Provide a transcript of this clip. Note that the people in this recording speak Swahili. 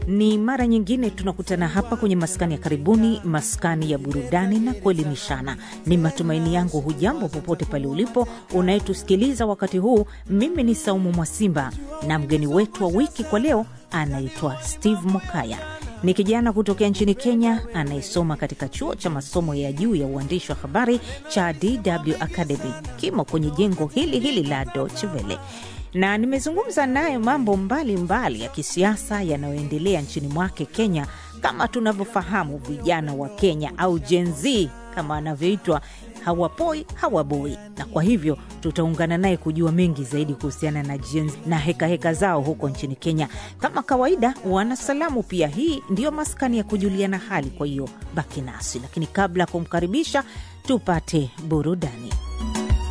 Ni mara nyingine tunakutana hapa kwenye maskani ya karibuni, maskani ya burudani na kuelimishana. Ni matumaini yangu hujambo popote pale ulipo unayetusikiliza wakati huu. Mimi ni Saumu Mwasimba na mgeni wetu wa wiki kwa leo anaitwa Steve Mokaya. Ni kijana kutokea nchini Kenya anayesoma katika chuo cha masomo ya juu ya uandishi wa habari cha DW Academy, kimo kwenye jengo hili la Deutsche Welle. Na nimezungumza naye mambo mbalimbali ya kisiasa yanayoendelea nchini mwake Kenya. Kama tunavyofahamu, vijana wa Kenya au Gen Z kama anavyoitwa hawapoi hawaboi, na kwa hivyo tutaungana naye kujua mengi zaidi kuhusiana na Gen Z na heka zao huko nchini Kenya. Kama kawaida wanasalamu pia, hii ndio maskani ya kujuliana hali, kwa hiyo baki nasi. Lakini kabla kumkaribisha, tupate burudani.